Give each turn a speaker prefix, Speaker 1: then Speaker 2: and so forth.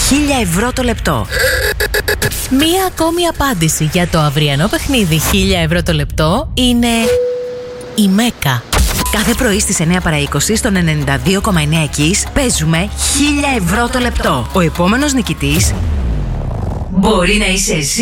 Speaker 1: 1.000 ευρώ το λεπτό. Μία ακόμη απάντηση για το αυριανό παιχνίδι 1.000 ευρώ το λεπτό είναι η Μέκα. Κάθε πρωί στις 9 παρά 20 στο 92,9 Kiss παίζουμε 1.000 ευρώ το λεπτό. Ο επόμενος νικητής μπορεί να είσαι εσύ.